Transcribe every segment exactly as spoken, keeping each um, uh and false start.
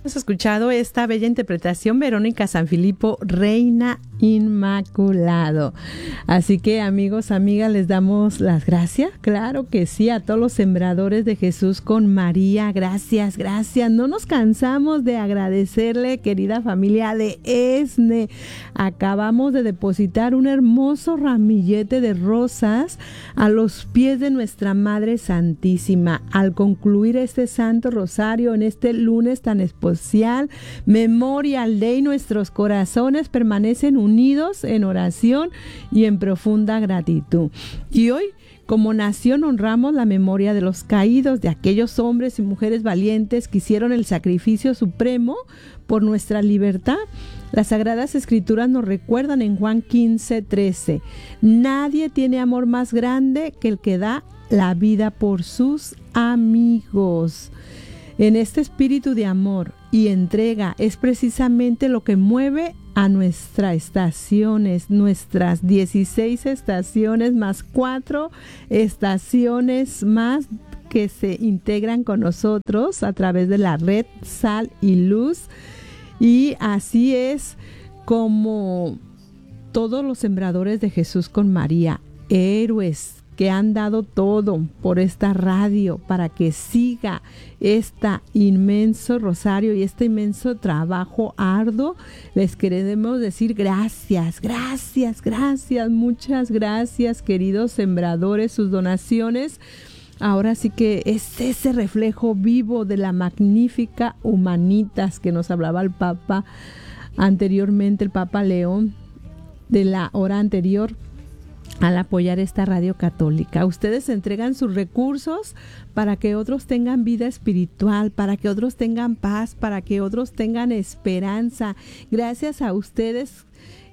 Hemos escuchado esta bella interpretación, Verónica Sanfilippo, Reina Inmaculado. Así que, amigos, amigas, les damos las gracias, claro que sí, a todos los sembradores de Jesús con María. Gracias, gracias. No nos cansamos de agradecerle, querida familia de ESNE. Acabamos de depositar un hermoso ramillete de rosas a los pies de nuestra Madre Santísima. Al concluir este Santo Rosario en este lunes tan especial, Memorial Day, nuestros corazones permanecen unidos en oración y en profunda gratitud. Y hoy, como nación, honramos la memoria de los caídos, de aquellos hombres y mujeres valientes que hicieron el sacrificio supremo por nuestra libertad. Las Sagradas Escrituras nos recuerdan en Juan quince, trece: nadie tiene amor más grande que el que da la vida por sus amigos. En este espíritu de amor y entrega es precisamente lo que mueve a nuestras estaciones, nuestras dieciséis estaciones más cuatro estaciones más que se integran con nosotros a través de la red Sal y Luz. Y así es como todos los sembradores de Jesús con María, héroes que han dado todo por esta radio para que siga este inmenso rosario y este inmenso trabajo arduo, les queremos decir gracias, gracias, gracias, muchas gracias, queridos sembradores. Sus donaciones ahora sí que es ese reflejo vivo de la magnífica Humanitas que nos hablaba el Papa anteriormente, el Papa León, de la hora anterior, al apoyar esta radio católica. Ustedes entregan sus recursos para que otros tengan vida espiritual, para que otros tengan paz, para que otros tengan esperanza. Gracias a ustedes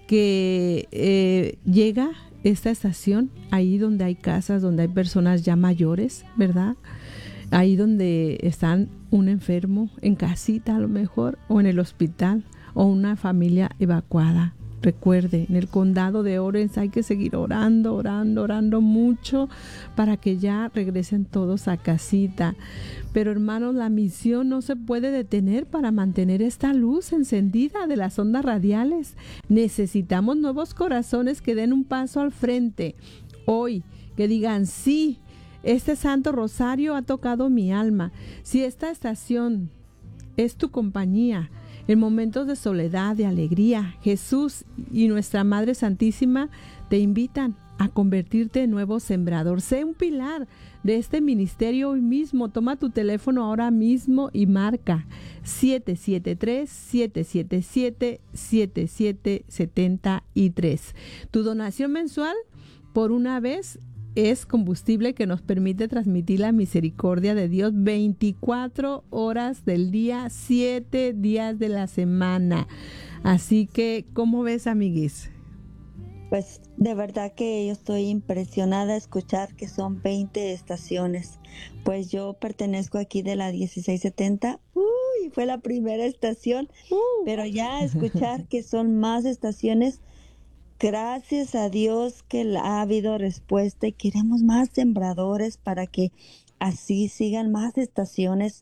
que eh, llega esta estación ahí donde hay casas, donde hay personas ya mayores, ¿verdad? Ahí donde están un enfermo en casita a lo mejor, o en el hospital, o una familia evacuada. Recuerde, en el condado de Orange hay que seguir orando, orando, orando mucho para que ya regresen todos a casita. Pero hermanos, la misión no se puede detener para mantener esta luz encendida de las ondas radiales. Necesitamos nuevos corazones que den un paso al frente hoy, que digan sí, este Santo Rosario ha tocado mi alma. Si esta estación es tu compañía en momentos de soledad, de alegría, Jesús y nuestra Madre Santísima te invitan a convertirte en nuevo sembrador. Sé un pilar de este ministerio hoy mismo. Toma tu teléfono ahora mismo y marca siete siete tres, siete siete siete, siete siete siete tres. Tu donación mensual por una vez es combustible que nos permite transmitir la misericordia de Dios veinticuatro horas del día, siete días de la semana. Así que, ¿cómo ves, amiguis? Pues de verdad que yo estoy impresionada de escuchar que son veinte estaciones. Pues yo pertenezco aquí de la dieciséis setenta. Uy, fue la primera estación, uh. pero ya escuchar que son más estaciones. Gracias a Dios que ha habido respuesta y queremos más sembradores para que así sigan más estaciones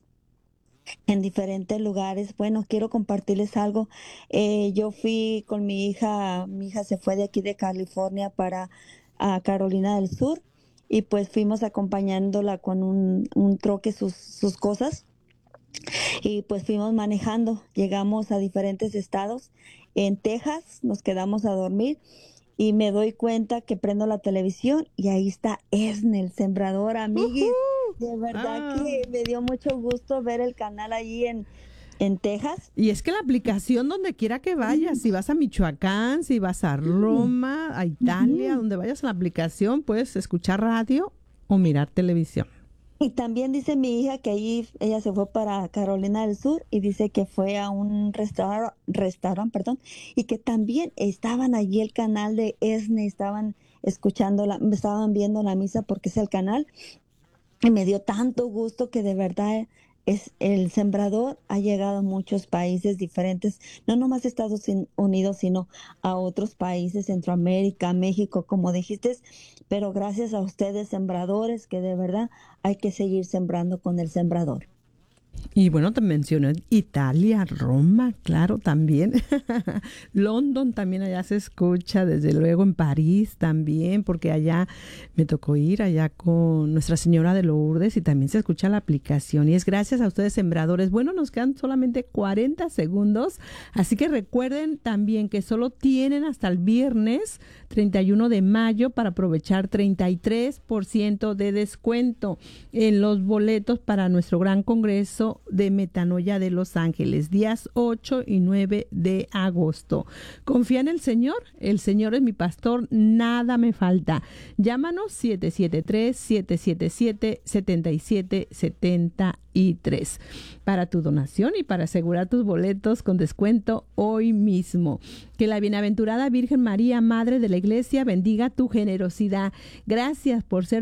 en diferentes lugares. Bueno, quiero compartirles algo. Eh, yo fui con mi hija, mi hija se fue de aquí de California para uh, Carolina del Sur y pues fuimos acompañándola con un, un troque, sus, sus cosas. Y pues fuimos manejando, llegamos a diferentes estados. En Texas nos quedamos a dormir y me doy cuenta que prendo la televisión y ahí está ESNE, el sembrador, amiguis. Uh-huh. De verdad ah. que me dio mucho gusto ver el canal allí en, en Texas. Y es que la aplicación donde quiera que vayas, mm. si vas a Michoacán, si vas a Roma, a Italia, mm. donde vayas en la aplicación, puedes escuchar radio o mirar televisión. Y también dice mi hija que allí ella se fue para Carolina del Sur y dice que fue a un restaurante, restaurant, perdón, y que también estaban allí el canal de ESNE, estaban escuchando, la, estaban viendo la misa porque es el canal. Y me dio tanto gusto que de verdad es el sembrador ha llegado a muchos países diferentes, no nomás Estados Unidos, sino a otros países, Centroamérica, México, como dijiste, pero gracias a ustedes, sembradores, que de verdad hay que seguir sembrando con el sembrador. Y bueno, te mencioné Italia, Roma, claro, también. London también allá se escucha, desde luego en París también, porque allá me tocó ir allá con Nuestra Señora de Lourdes y también se escucha la aplicación. Y es gracias a ustedes, sembradores. Bueno, nos quedan solamente cuarenta segundos, así que recuerden también que solo tienen hasta el viernes treinta y uno de mayo para aprovechar treinta y tres por ciento de descuento en los boletos para nuestro gran congreso de Metanoia de Los Ángeles, días ocho y nueve de agosto. Confía en el Señor, el Señor es mi pastor, nada me falta. Llámanos siete siete tres, siete siete siete, siete siete siete tres para tu donación y para asegurar tus boletos con descuento hoy mismo. Que la bienaventurada Virgen María, Madre de la Iglesia, bendiga tu generosidad. Gracias por ser...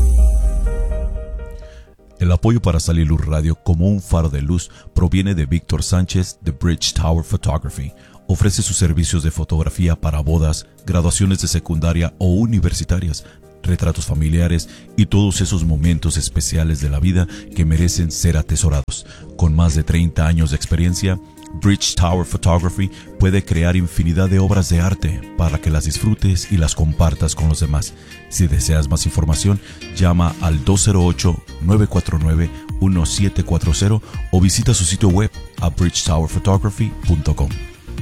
El apoyo para Sal y Luz Radio como un faro de luz proviene de Víctor Sánchez de Bridge Tower Photography. Ofrece sus servicios de fotografía para bodas, graduaciones de secundaria o universitarias, retratos familiares y todos esos momentos especiales de la vida que merecen ser atesorados. Con más de treinta años de experiencia, Bridge Tower Photography puede crear infinidad de obras de arte para que las disfrutes y las compartas con los demás. Si deseas más información, llama al dos cero ocho, nueve cuatro nueve, uno siete cuatro cero o visita su sitio web a bridge tower photography punto com.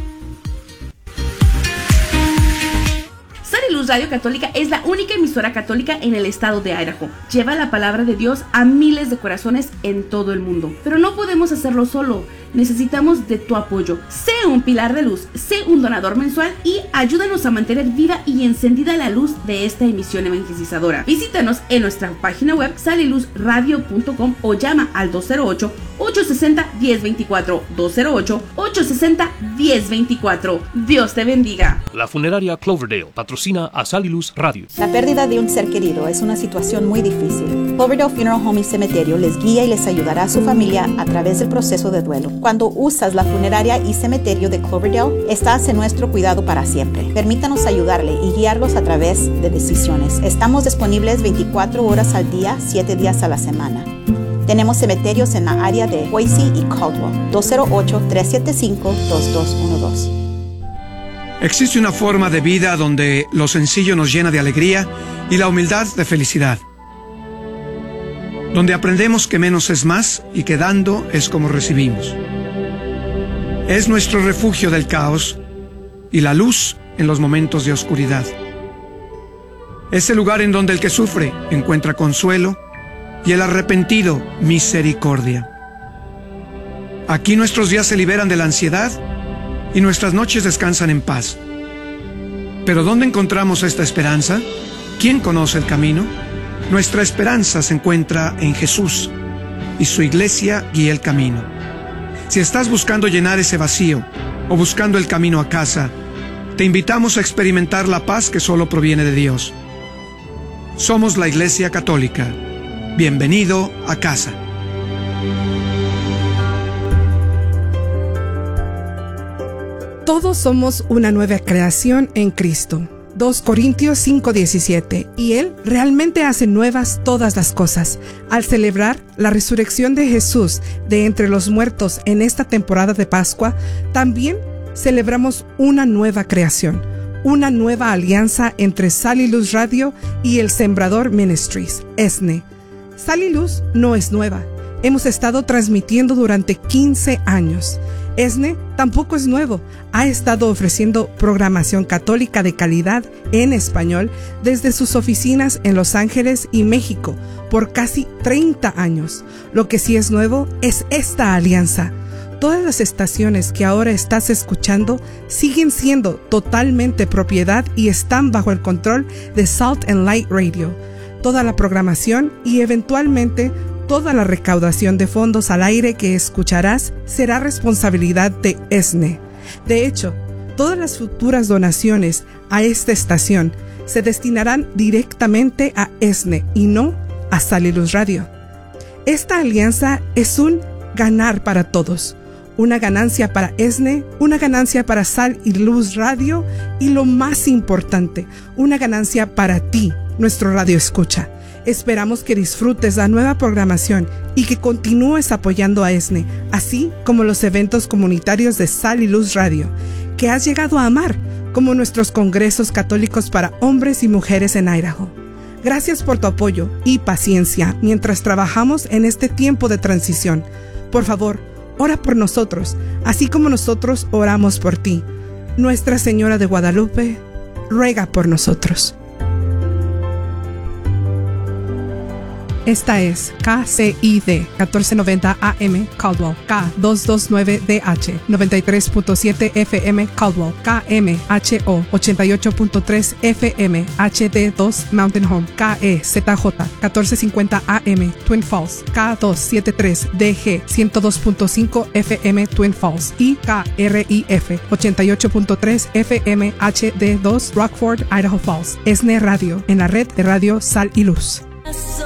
Sal y Luz Radio Católica es la única emisora católica en el estado de Idaho. Lleva la palabra de Dios a miles de corazones en todo el mundo. Pero no podemos hacerlo solo. Necesitamos de tu apoyo. Sé un pilar de luz, sé un donador mensual y ayúdanos a mantener viva y encendida la luz de esta emisión evangelizadora. Visítanos en nuestra página web sal y luz radio punto com o llama al dos cero ocho, ocho seis cero, uno cero dos cuatro, dos cero ocho, ocho seis cero, uno cero dos cuatro. Dios te bendiga. La funeraria Cloverdale patrocina a Sal y Luz Radio. La pérdida de un ser querido es una situación muy difícil. Cloverdale Funeral Home y Cementerio les guía y les ayudará a su familia a través del proceso de duelo. Cuando usas la funeraria y cementerio de Cloverdale, estás en nuestro cuidado para siempre. Permítanos ayudarle y guiarlos a través de decisiones. Estamos disponibles veinticuatro horas al día, siete días a la semana. Tenemos cementerios en la área de Boise y Caldwell. dos cero ocho, tres siete cinco, dos dos uno dos. Existe una forma de vida donde lo sencillo nos llena de alegría y la humildad de felicidad. Donde aprendemos que menos es más y que dando es como recibimos. Es nuestro refugio del caos y la luz en los momentos de oscuridad. Es el lugar en donde el que sufre encuentra consuelo y el arrepentido misericordia. Aquí nuestros días se liberan de la ansiedad y nuestras noches descansan en paz. ¿Pero dónde encontramos esta esperanza? ¿Quién conoce el camino? Nuestra esperanza se encuentra en Jesús y su iglesia guía el camino. Si estás buscando llenar ese vacío o buscando el camino a casa, te invitamos a experimentar la paz que solo proviene de Dios. Somos la Iglesia Católica. Bienvenido a casa. Todos somos una nueva creación en Cristo. dos Corintios cinco diecisiete. Y Él realmente hace nuevas todas las cosas. Al celebrar la resurrección de Jesús de entre los muertos en esta temporada de Pascua, también celebramos una nueva creación, una nueva alianza entre Sal y Luz Radio y el Sembrador Ministries, E S N E. Sal y Luz no es nueva. Hemos estado transmitiendo durante quince años. E S N E tampoco es nuevo. Ha estado ofreciendo programación católica de calidad en español desde sus oficinas en Los Ángeles y México por casi treinta años. Lo que sí es nuevo es esta alianza. Todas las estaciones que ahora estás escuchando siguen siendo totalmente propiedad y están bajo el control de Salt and Light Radio. Toda la programación y eventualmente toda la recaudación de fondos al aire que escucharás será responsabilidad de E S N E. De hecho, todas las futuras donaciones a esta estación se destinarán directamente a E S N E y no a Sal y Luz Radio. Esta alianza es un ganar para todos. Una ganancia para E S N E, una ganancia para Sal y Luz Radio y lo más importante, una ganancia para ti, nuestro radio escucha. Esperamos que disfrutes la nueva programación y que continúes apoyando a E S N E, así como los eventos comunitarios de Sal y Luz Radio, que has llegado a amar, como nuestros congresos católicos para hombres y mujeres en Idaho. Gracias por tu apoyo y paciencia mientras trabajamos en este tiempo de transición. Por favor, ora por nosotros, así como nosotros oramos por ti. Nuestra Señora de Guadalupe, ruega por nosotros. Esta es K C I D catorce noventa A M Caldwell, K doscientos veintinueve D H noventa y tres punto siete F M Caldwell, K M H O ochenta y ocho punto tres F M H D dos Mountain Home, K E Z J catorce cincuenta A M Twin Falls, K doscientos setenta y tres D G ciento dos punto cinco F M Twin Falls y K R I F ochenta y ocho punto tres F M H D dos Rockford, Idaho Falls. E S N E Radio, en la red de Radio Sal y Luz.